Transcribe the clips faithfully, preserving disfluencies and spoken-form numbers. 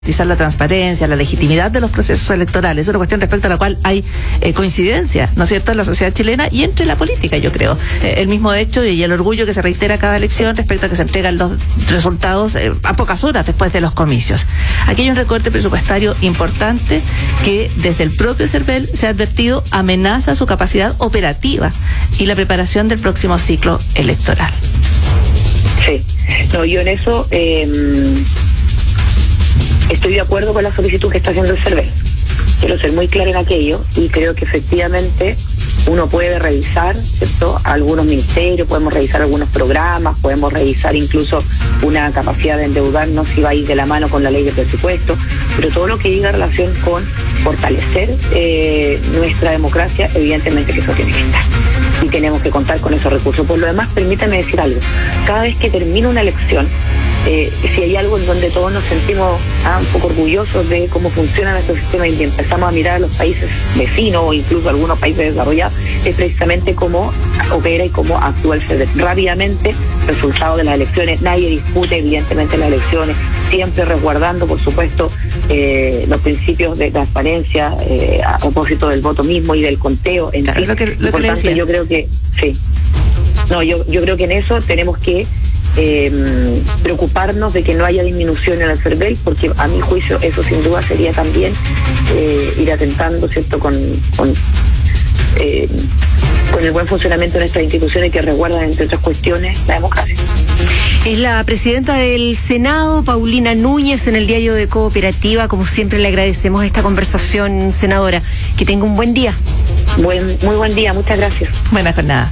garantizar la transparencia, la legitimidad de los procesos electorales. Es una cuestión respecto a la cual hay eh, coincidencia, ¿no es cierto?, en la sociedad chilena y entre la política, yo creo. Eh, el mismo hecho y el orgullo que se reitera cada elección respecto a que se entregan los resultados eh, a pocas horas después de los comicios. Aquí hay un recorte presupuestario importante que desde el propio CERVEL se ha advertido amenaza su capacidad operativa y la preparación del próximo ciclo electoral. Sí, no, yo en eso eh, estoy de acuerdo con la solicitud que está haciendo el CERVEL. Quiero ser muy clara en aquello y creo que efectivamente uno puede revisar, ¿cierto?, algunos ministerios, podemos revisar algunos programas, podemos revisar incluso una capacidad de endeudarnos si va a ir de la mano con la ley de presupuesto, pero todo lo que diga relación con fortalecer eh, nuestra democracia, evidentemente que eso tiene que estar. Y tenemos que contar con esos recursos. Por lo demás, permítame decir algo. Cada vez que termina una elección, eh, si hay algo en donde todos nos sentimos ah, un poco orgullosos de cómo funciona nuestro sistema y empezamos a mirar a los países vecinos o incluso algunos países desarrollados, es precisamente cómo opera y cómo actúa el CERVEL. Rápidamente, resultado de las elecciones, nadie discute evidentemente las elecciones, siempre resguardando, por supuesto, eh, los principios de transparencia eh, a propósito del voto mismo y del conteo. En Claro, fin. lo que, lo Por que tanto, le decía. yo creo que sí. No, yo yo creo que en eso tenemos que eh, preocuparnos de que no haya disminución en el CERVEL, porque a mi juicio eso sin duda sería también eh, ir atentando, ¿cierto?, con con, eh, con el buen funcionamiento de nuestras instituciones que resguardan, entre otras cuestiones, la democracia. Es la presidenta del Senado, Paulina Núñez, en el diario de Cooperativa. Como siempre, le agradecemos esta conversación, senadora. Que tenga un buen día. Buen, muy buen día, muchas gracias. Buena jornada.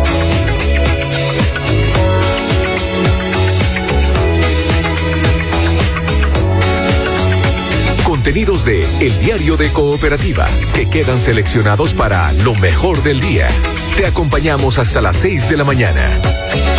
Contenidos de El Diario de Cooperativa, que quedan seleccionados para lo mejor del día. Te acompañamos hasta las seis de la mañana.